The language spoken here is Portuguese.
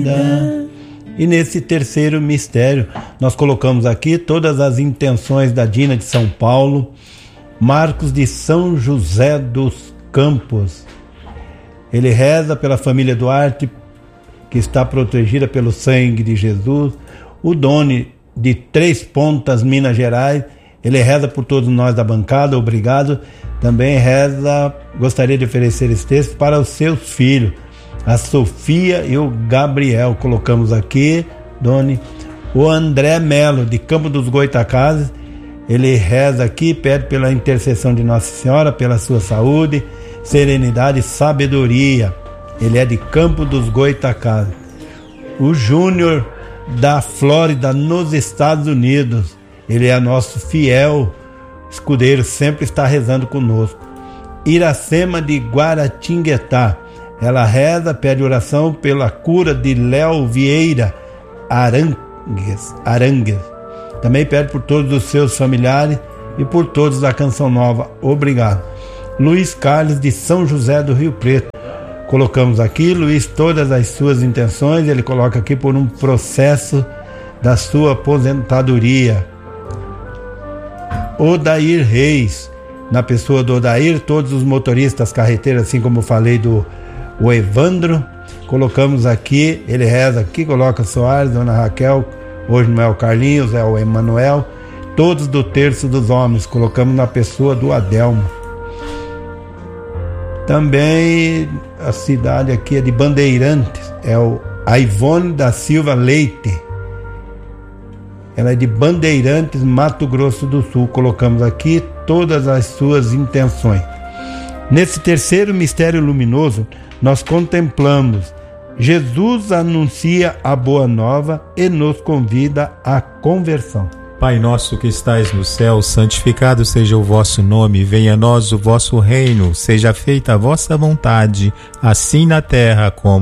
E nesse terceiro mistério, nós colocamos aqui todas as intenções da Dina de São Paulo, Marcos de São José dos Campos. Ele reza pela família Duarte, que está protegida pelo sangue de Jesus. O Doni de Três Pontas, Minas Gerais, ele reza por todos nós da bancada, obrigado. Também reza, gostaria de oferecer esse texto para os seus filhos, a Sofia e o Gabriel. Colocamos aqui, Doni. O André Melo, de Campo dos Goitacazes, ele reza aqui, pede pela intercessão de Nossa Senhora, pela sua saúde, serenidade e sabedoria. Ele é de Campo dos Goitacazes. O Júnior, da Flórida, nos Estados Unidos, ele é nosso fiel escudeiro, sempre está rezando conosco. Iracema de Guaratinguetá, ela reza, pede oração pela cura de Léo Vieira Arangues. Também pede por todos os seus familiares e por todos da Canção Nova. Obrigado. Luiz Carlos de São José do Rio Preto. Colocamos aqui, Luiz, todas as suas intenções. Ele coloca aqui por um processo da sua aposentadoria. Odair Reis, na pessoa do Odair, todos os motoristas carreteiros, assim como eu falei do Evandro, colocamos aqui, ele reza aqui, coloca Soares, Dona Raquel, hoje não é o Carlinhos, é o Emanuel, todos do Terço dos Homens, colocamos na pessoa do Adelmo. Também a cidade aqui é de Bandeirantes, é a Ivone da Silva Leite, ela é de Bandeirantes, Mato Grosso do Sul. Colocamos aqui todas as suas intenções. Nesse terceiro mistério luminoso, nós contemplamos Jesus anuncia a boa nova e nos convida à conversão. Pai nosso que estais no céu, santificado seja o vosso nome, venha a nós o vosso reino, seja feita a vossa vontade, assim na terra como